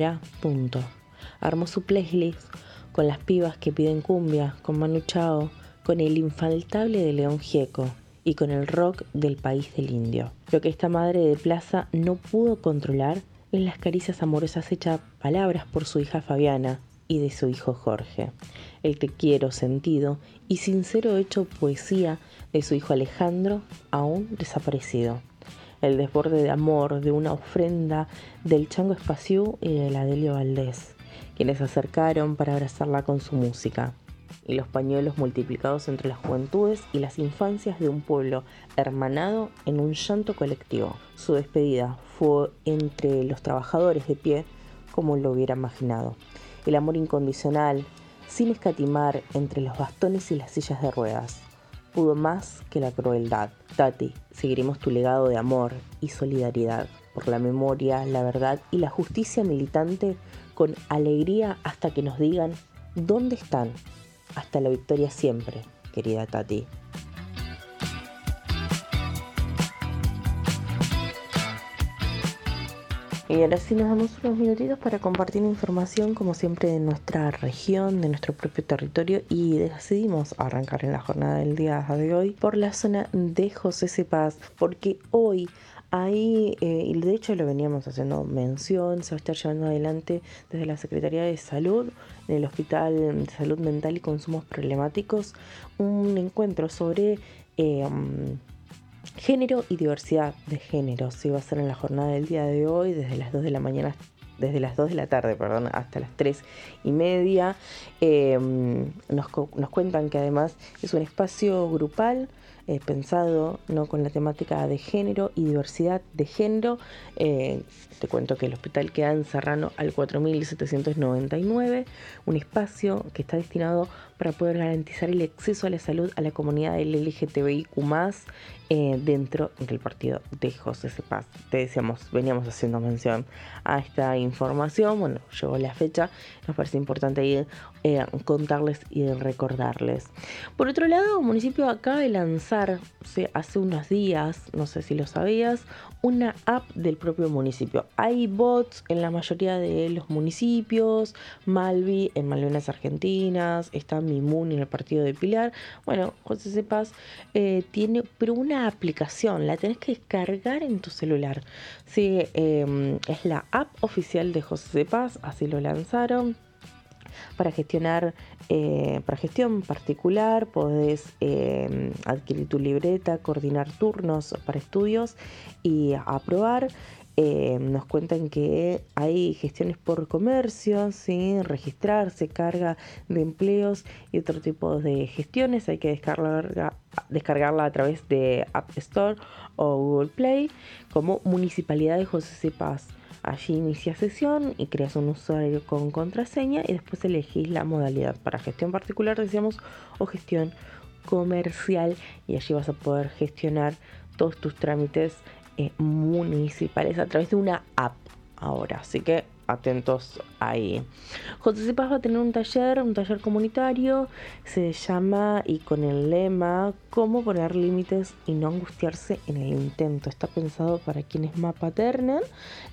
para punto. Armó su playlist con las pibas que piden cumbia, con Manu Chao, con el infaltable de León Gieco y con el rock del país del indio. Lo que esta madre de plaza no pudo controlar es las caricias amorosas hechas palabras por su hija Fabiana y de su hijo Jorge. El te quiero sentido y sincero hecho poesía de su hijo Alejandro, aún desaparecido. El desborde de amor de una ofrenda del Chango Espaciú y de la Delio Valdés, quienes se acercaron para abrazarla con su música. Y los pañuelos multiplicados entre las juventudes y las infancias de un pueblo hermanado en un llanto colectivo. Su despedida fue entre los trabajadores de pie, como lo hubiera imaginado. El amor incondicional, sin escatimar entre los bastones y las sillas de ruedas, pudo más que la crueldad. Tati, seguiremos tu legado de amor y solidaridad por la memoria, la verdad y la justicia militante con alegría hasta que nos digan dónde están. Hasta la victoria siempre, querida Tati. Y ahora sí nos damos unos minutitos para compartir información como siempre de nuestra región, de nuestro propio territorio, y decidimos arrancar en la jornada del día de hoy por la zona de José Cepaz, porque hoy ahí, y de hecho lo veníamos haciendo mención, se va a estar llevando adelante desde la Secretaría de Salud, en el Hospital de Salud Mental y Consumos Problemáticos, un encuentro sobre género y diversidad de género. Se va a hacer en la jornada del día de hoy, desde las 2 de la mañana, desde las 2 de la tarde, hasta las 3:30. Nos cuentan que además es un espacio grupal pensado, ¿no?, con la temática de género y diversidad de género. Te cuento que el hospital queda en Serrano al 4799, un espacio que está destinado para poder garantizar el acceso a la salud a la comunidad LGTBIQ+, dentro del partido de José Cepaz. Te decíamos, veníamos haciendo mención a esta información. Bueno, llegó la fecha, nos parece importante ir contarles y recordarles. Por otro lado, el municipio acaba de lanzar hace unos días, no sé si lo sabías, una app del propio municipio. Hay bots en la mayoría de los municipios, Malvi en Malvinas Argentinas, está Mimun en el partido de Pilar. Bueno, José Cepaz tiene, pero una aplicación, la tenés que descargar en tu celular. Sí, es la app oficial de José Cepaz, así lo lanzaron. Para gestionar, para gestión particular, podés adquirir tu libreta, coordinar turnos para estudios y aprobar. Nos cuentan que hay gestiones por comercio, ¿sí?, registrarse, carga de empleos y otro tipo de gestiones. Hay que descargarla a través de App Store o Google Play como Municipalidad de José Cepaz. Allí inicias sesión y creas un usuario con contraseña y después elegís la modalidad para gestión particular, decíamos, o gestión comercial, y allí vas a poder gestionar todos tus trámites municipales a través de una app ahora, así que atentos ahí. José Cepaz va a tener un taller comunitario, se llama, y con el lema cómo poner límites y no angustiarse en el intento. Está pensado para quienes mapaternen,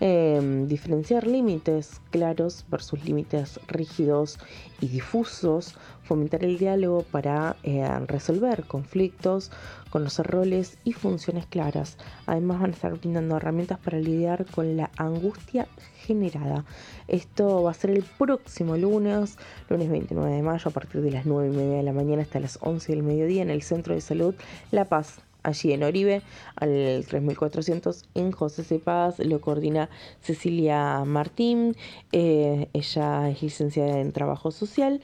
diferenciar límites claros versus límites rígidos y difusos, fomentar el diálogo para resolver conflictos, conocer roles y funciones claras. Además van a estar brindando herramientas para lidiar con la angustia generada. Esto va a ser el próximo lunes 29 de mayo, a partir de las 9:30 de la mañana hasta las 11 del mediodía, en el Centro de Salud La Paz, allí en Oribe, al 3400 en José Cepaz. Lo coordina Cecilia Martín, ella es licenciada en Trabajo Social,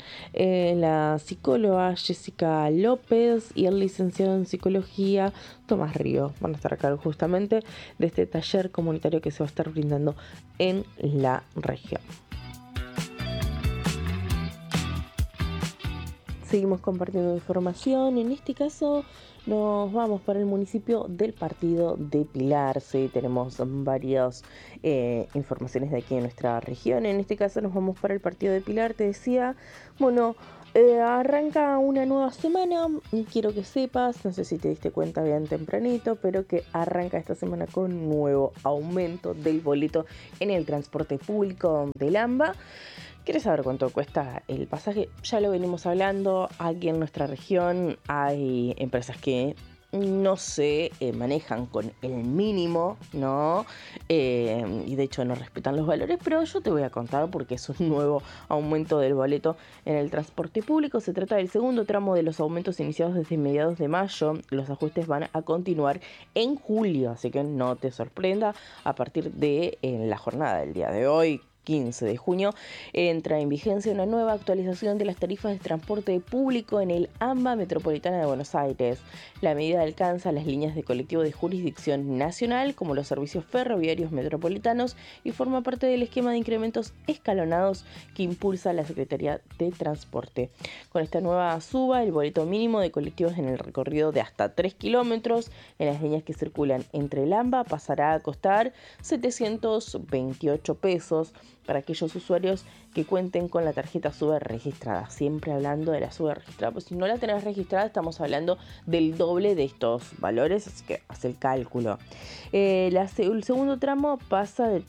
la psicóloga Jessica López y el licenciado en Psicología Tomás Río. Van a estar a cargo justamente de este taller comunitario que se va a estar brindando en la región. Seguimos compartiendo información. En este caso nos vamos para el municipio del partido de Pilar. Sí, tenemos varias informaciones de aquí en nuestra región. En este caso nos vamos para el partido de Pilar. Te decía, bueno, arranca una nueva semana y quiero que sepas, no sé si te diste cuenta bien tempranito, pero que arranca esta semana con nuevo aumento del boleto en el transporte público del AMBA. ¿Quieres saber cuánto cuesta el pasaje? Ya lo venimos hablando. Aquí en nuestra región hay empresas que no se manejan con el mínimo, ¿no? Y de hecho no respetan los valores, pero yo te voy a contar porque es un nuevo aumento del boleto en el transporte público. Se trata del segundo tramo de los aumentos iniciados desde mediados de mayo. Los ajustes van a continuar en julio, así que no te sorprenda. A partir de la jornada del día de hoy, 15 de junio, entra en vigencia una nueva actualización de las tarifas de transporte público en el AMBA Metropolitana de Buenos Aires. La medida alcanza las líneas de colectivo de jurisdicción nacional, como los servicios ferroviarios metropolitanos, y forma parte del esquema de incrementos escalonados que impulsa la Secretaría de Transporte. Con esta nueva suba, el boleto mínimo de colectivos en el recorrido de hasta 3 kilómetros en las líneas que circulan entre el AMBA pasará a costar 728 pesos para aquellos usuarios que cuenten con la tarjeta SUBE registrada. Siempre hablando de la SUBE registrada, pues si no la tenés registrada estamos hablando del doble de estos valores, así que haz el cálculo. El segundo tramo pasa de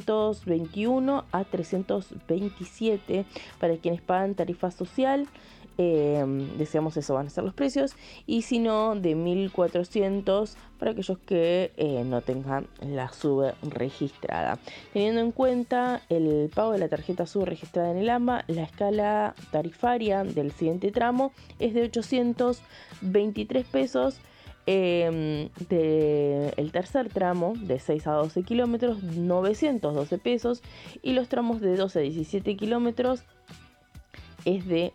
321 a 327 para quienes pagan tarifa social. Decíamos eso, van a ser los precios, y si no, de 1.400 para aquellos que no tengan la SUBE registrada. Teniendo en cuenta el pago de la tarjeta SUBE registrada en el AMBA, la escala tarifaria del siguiente tramo es de 823 pesos. El tercer tramo de 6 a 12 kilómetros, 912 pesos, y los tramos de 12 a 17 kilómetros es de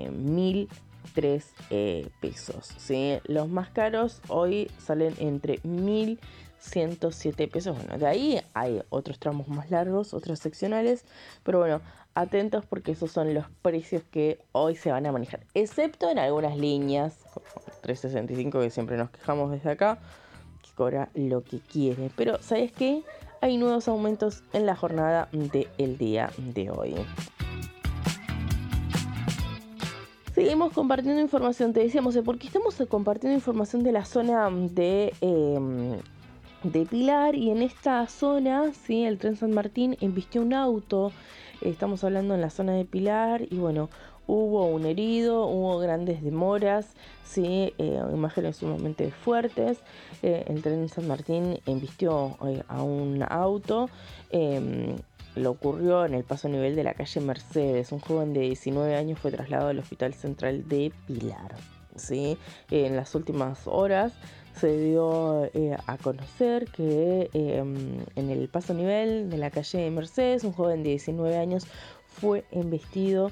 1.003 pesos, ¿sí? Los más caros hoy salen entre 1.107 pesos. Bueno, de ahí hay otros tramos más largos, otros seccionales, pero bueno, atentos porque esos son los precios que hoy se van a manejar, excepto en algunas líneas, como 365, que siempre nos quejamos desde acá, que cobra lo que quiere. Pero ¿sabes qué? Hay nuevos aumentos en la jornada del día de hoy. Seguimos compartiendo información, te decíamos, porque estamos compartiendo información de la zona de Pilar, y en esta zona, ¿sí? El Tren San Martín embistió un auto. Estamos hablando en la zona de Pilar y bueno, hubo un herido, hubo grandes demoras, ¿sí? Imágenes sumamente fuertes. El Tren San Martín embistió a un auto. Lo ocurrió en el paso a nivel de la calle Mercedes. Un joven de 19 años fue trasladado al Hospital Central de Pilar, ¿sí? En las últimas horas se dio a conocer que en el paso a nivel de la calle Mercedes, un joven de 19 años fue embestido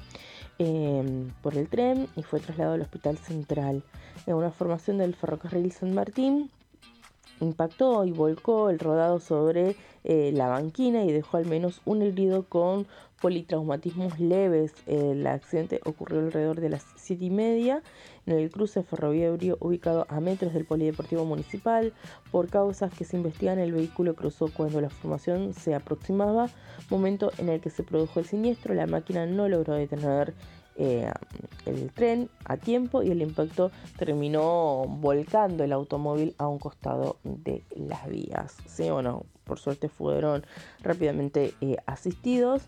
por el tren y fue trasladado al Hospital Central. En una formación del ferrocarril San Martín impactó y volcó el rodado sobre la banquina y dejó al menos un herido con politraumatismos leves. El accidente ocurrió alrededor de las 7:30 en el cruce ferroviario ubicado a metros del Polideportivo Municipal. Por causas que se investigan, el vehículo cruzó cuando la formación se aproximaba, momento en el que se produjo el siniestro. La máquina no logró detener el tren a tiempo y el impacto terminó volcando el automóvil a un costado de las vías, ¿sí? Bueno, por suerte fueron rápidamente asistidos.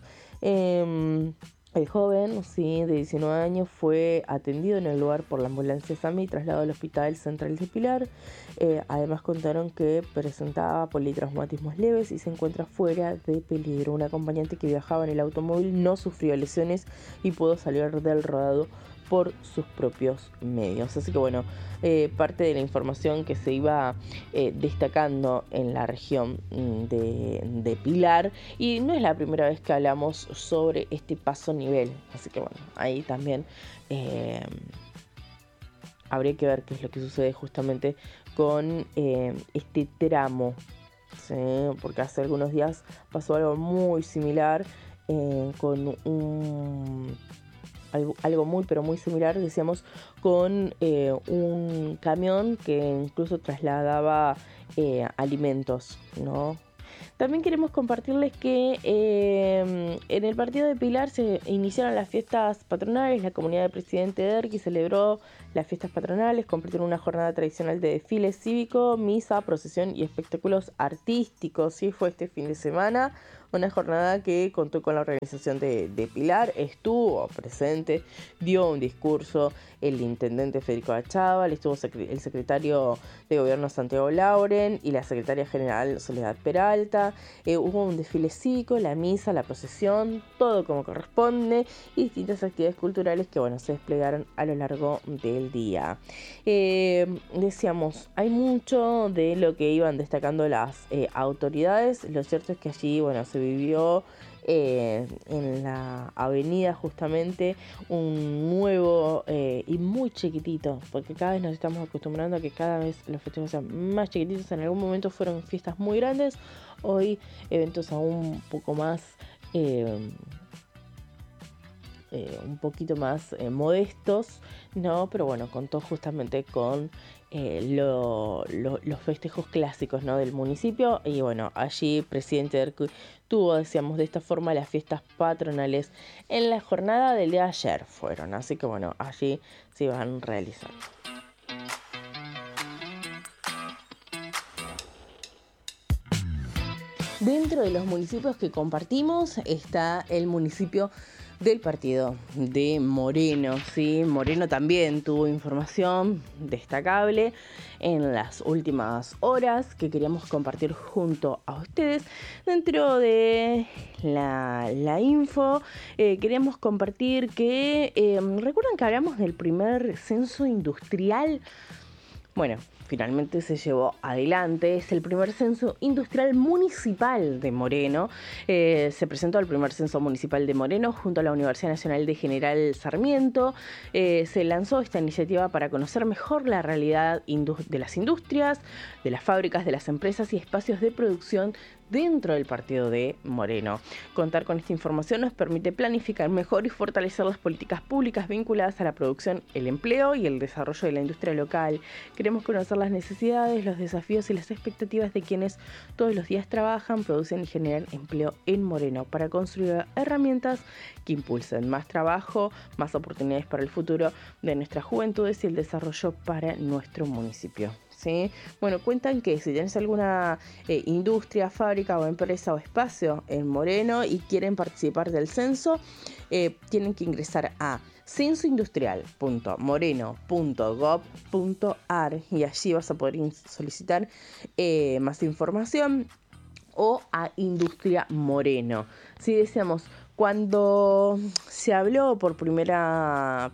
El joven, sí, de 19 años, fue atendido en el lugar por la ambulancia SAMI y trasladado al Hospital Central de Pilar. Además contaron que presentaba politraumatismos leves y se encuentra fuera de peligro. Un acompañante que viajaba en el automóvil no sufrió lesiones y pudo salir del rodado por sus propios medios. Así que bueno, parte de la información que se iba destacando en la región de Pilar, y no es la primera vez que hablamos sobre este paso nivel, así que bueno, ahí también habría que ver qué es lo que sucede justamente con este tramo, ¿sí? Porque hace algunos días pasó algo muy similar con un algo muy pero muy similar, decíamos, con un camión que incluso trasladaba alimentos, ¿no? También queremos compartirles que en el partido de Pilar se iniciaron las fiestas patronales. La comunidad de Presidente Derqui celebró las fiestas patronales, compartieron una jornada tradicional de desfile cívico, misa, procesión y espectáculos artísticos. Sí, fue este fin de semana una jornada que contó con la organización de Pilar, estuvo presente, dio un discurso el intendente Federico Achával, estuvo el secretario de Gobierno Santiago Lauren y la secretaria general Soledad Peralta. Hubo un desfile cívico, la misa, la procesión, todo como corresponde, y distintas actividades culturales que se desplegaron a lo largo del día. Decíamos, hay mucho de lo que iban destacando las autoridades. Lo cierto es que allí se vivió en la avenida justamente un nuevo y muy chiquitito, porque cada vez nos estamos acostumbrando a que cada vez los festejos sean más chiquititos. En algún momento fueron fiestas muy grandes, hoy eventos aún un poco más un poquito más modestos, ¿no? Pero contó justamente con los festejos clásicos, ¿no?, del municipio. Y allí Presidente Derqui tuvo, decíamos, de esta forma las fiestas patronales en la jornada del día de ayer fueron. Así que allí se iban realizando. Dentro de los municipios que compartimos está el municipio del partido de Moreno, ¿sí? Moreno también tuvo información destacable en las últimas horas que queríamos compartir junto a ustedes. Dentro de la info, queríamos compartir que, ¿recuerdan que hablamos del primer censo industrial? Finalmente se llevó adelante. Es el primer censo industrial municipal de Moreno. Se presentó el primer censo municipal de Moreno junto a la Universidad Nacional de General Sarmiento. Se lanzó esta iniciativa para conocer mejor la realidad de las industrias, de las fábricas, de las empresas y espacios de producción dentro del partido de Moreno. Contar con esta información nos permite planificar mejor y fortalecer las políticas públicas vinculadas a la producción, el empleo y el desarrollo de la industria local. Queremos conocer las necesidades, los desafíos y las expectativas de quienes todos los días trabajan, producen y generan empleo en Moreno para construir herramientas que impulsen más trabajo, más oportunidades para el futuro de nuestras juventudes y el desarrollo para nuestro municipio. ¿Sí? Cuentan que si tienes alguna industria, fábrica o empresa o espacio en Moreno y quieren participar del censo, tienen que ingresar a censoindustrial.moreno.gov.ar y allí vas a poder solicitar más información, o a Industria Moreno. Si decíamos, cuando se habló por primera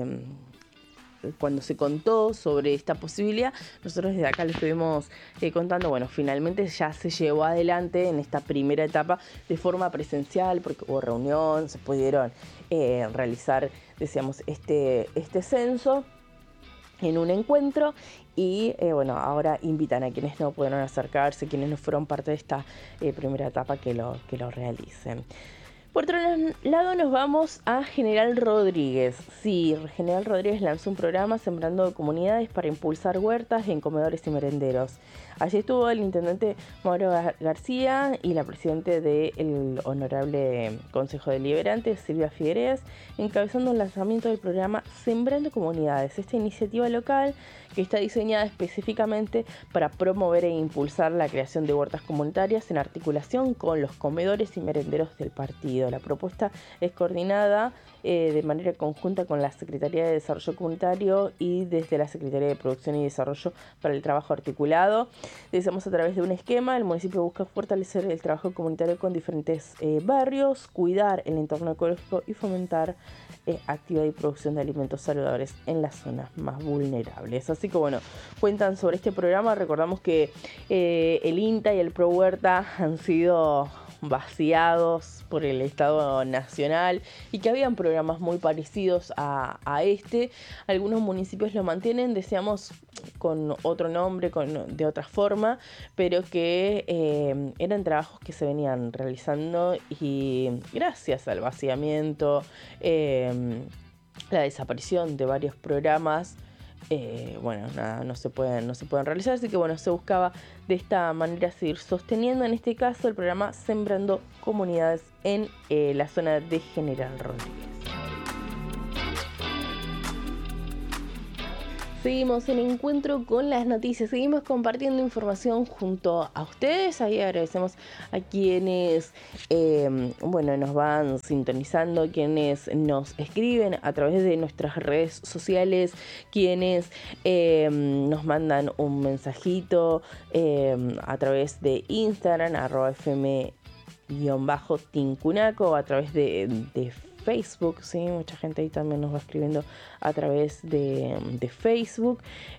cuando se contó sobre esta posibilidad, nosotros desde acá les estuvimos contando, finalmente ya se llevó adelante en esta primera etapa de forma presencial, porque hubo reunión, se pudieron realizar, decíamos, este censo en un encuentro y ahora invitan a quienes no pudieron acercarse, quienes no fueron parte de esta primera etapa que lo realicen. Por otro lado nos vamos a General Rodríguez. Sí, General Rodríguez lanzó un programa Sembrando Comunidades para impulsar huertas en comedores y merenderos. Allí estuvo el intendente Mauro García y la presidenta del Honorable Consejo Deliberante, Silvia Figueres, encabezando el lanzamiento del programa Sembrando Comunidades, esta iniciativa local que está diseñada específicamente para promover e impulsar la creación de huertas comunitarias en articulación con los comedores y merenderos del partido. La propuesta es coordinada de manera conjunta con la Secretaría de Desarrollo Comunitario y desde la Secretaría de Producción y Desarrollo para el Trabajo Articulado. Decimos, a través de un esquema, el municipio busca fortalecer el trabajo comunitario con diferentes barrios, cuidar el entorno ecológico y fomentar actividad y producción de alimentos saludables en las zonas más vulnerables. Así que cuentan sobre este programa. Recordamos que el INTA y el Pro Huerta han sido vaciados por el Estado Nacional y que habían programas muy parecidos a este. Algunos municipios lo mantienen, decíamos, con otro nombre, de otra forma, pero que eran trabajos que se venían realizando y gracias al vaciamiento la desaparición de varios programas, no se pueden realizar, así que se buscaba de esta manera seguir sosteniendo, en este caso, el programa Sembrando Comunidades en la zona de General Rodríguez. Seguimos en Encuentro con las Noticias, seguimos compartiendo información junto a ustedes. Ahí agradecemos a quienes nos van sintonizando, quienes nos escriben a través de nuestras redes sociales, quienes nos mandan un mensajito a través de Instagram, @fm_tincunaco, a través de Facebook, sí, mucha gente ahí también nos va escribiendo a través de Facebook.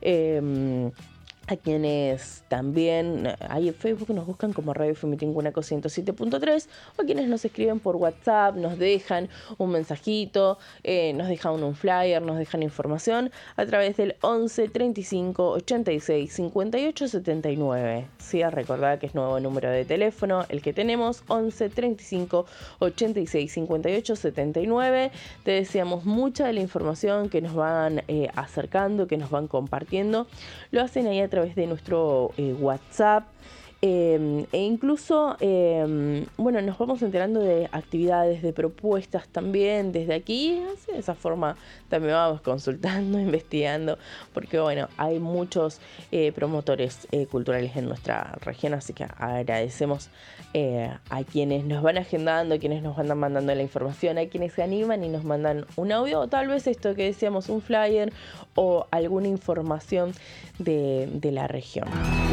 A quienes también ahí en Facebook nos buscan como Radio FM Tincunaco 107.3, o quienes nos escriben por WhatsApp, nos dejan un mensajito, nos dejan un flyer, nos dejan información a través del 11 35 86 58 79. Sí, a recordar que es nuevo número de teléfono el que tenemos, 11 35 86 58 79. Te deseamos mucha de la información que nos van acercando, que nos van compartiendo. Lo hacen ahí a través de nuestro WhatsApp, e incluso nos vamos enterando de actividades, de propuestas también desde aquí. Así, de esa forma también vamos consultando, investigando, porque hay muchos promotores culturales en nuestra región, así que agradecemos a quienes nos van agendando, a quienes nos van mandando la información, a quienes se animan y nos mandan un audio, o tal vez esto que decíamos, un flyer o alguna información de la región.